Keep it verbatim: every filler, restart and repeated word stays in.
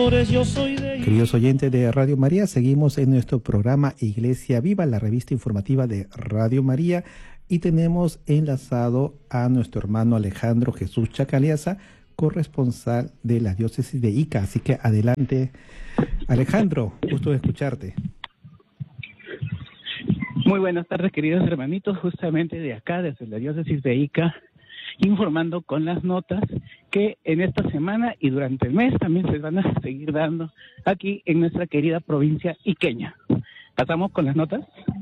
Queridos oyentes de Radio María, seguimos en nuestro programa Iglesia Viva, la revista informativa de Radio María, y tenemos enlazado a nuestro hermano Alejandro Jesús Chacaliaza, corresponsal de la diócesis de Ica. Así que adelante, Alejandro, gusto de escucharte. Muy buenas tardes, queridos hermanitos, justamente de acá, desde la diócesis de Ica, informando con las notas que en esta semana y durante el mes también se van a seguir dando aquí en nuestra querida provincia iqueña. ¿Pasamos con las notas?